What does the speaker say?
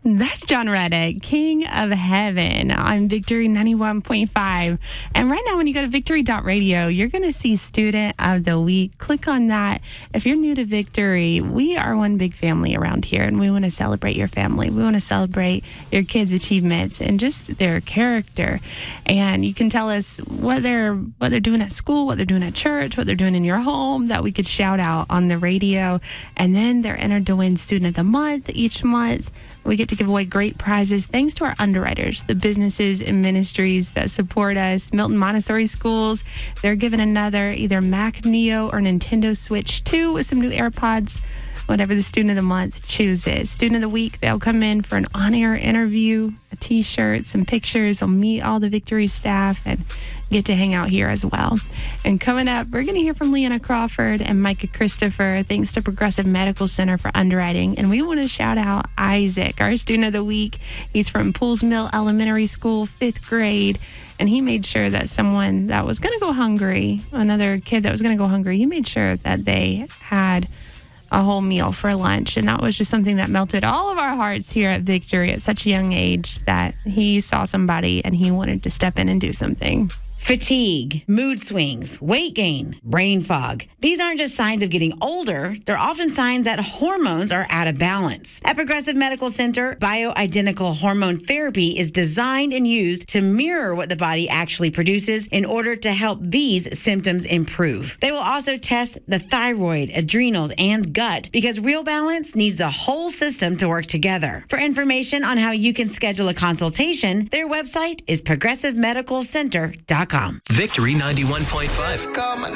That's John Reddick, King of Heaven on Victory 91.5. And right now, when you go to victory.radio, you're going to see Student of the Week. Click on that. If you're new to Victory, we are one big family around here, and we want to celebrate your family. We want to celebrate your kids' achievements and just their character. And you can tell us what they're doing at school, what they're doing at church, what they're doing in your home that we could shout out on the radio. And then they're entered to win Student of the Month each month. We get to give away great prizes thanks to our underwriters, the businesses and ministries that support us. Milton Montessori Schools, they're giving another either Mac Neo or Nintendo Switch 2 with some new AirPods, whatever the Student of the Month chooses. Student of the Week, they'll come in for an on-air interview, a T-shirt, some pictures. They'll meet all the Victory staff and get to hang out here as well. And coming up, we're going to hear from Leanna Crawford and Micah Christopher, thanks to Progressive Medical Center for underwriting. And we want to shout out Isaac, our Student of the Week. He's from Pools Mill Elementary School, 5th grade. And he made sure that someone that was going to go hungry, another kid that was going to go hungry, he made sure that they had a whole meal for lunch. And that was just something that melted all of our hearts here at Victory at such a young age, that he saw somebody and he wanted to step in and do something. Fatigue, mood swings, weight gain, brain fog. These aren't just signs of getting older. They're often signs that hormones are out of balance. At Progressive Medical Center, bioidentical hormone therapy is designed and used to mirror what the body actually produces in order to help these symptoms improve. They will also test the thyroid, adrenals, and gut, because real balance needs the whole system to work together. For information on how you can schedule a consultation, their website is progressivemedicalcenter.com. Victory 91.5.